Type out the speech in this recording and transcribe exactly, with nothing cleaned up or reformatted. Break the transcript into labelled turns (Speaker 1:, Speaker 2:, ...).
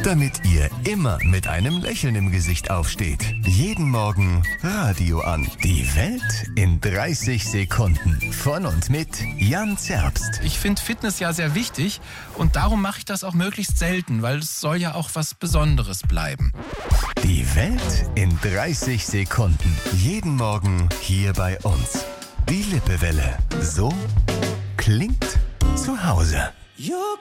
Speaker 1: Damit ihr immer mit einem Lächeln im Gesicht aufsteht. Jeden Morgen Radio an. Die Welt in dreißig Sekunden. Von und mit Jan Zerbst.
Speaker 2: Ich finde Fitness ja sehr wichtig und darum mache ich das auch möglichst selten, weil es soll ja auch was Besonderes bleiben.
Speaker 1: Die Welt in dreißig Sekunden. Jeden Morgen hier bei uns. Die Lippewelle. So klingt zu Hause.
Speaker 3: You're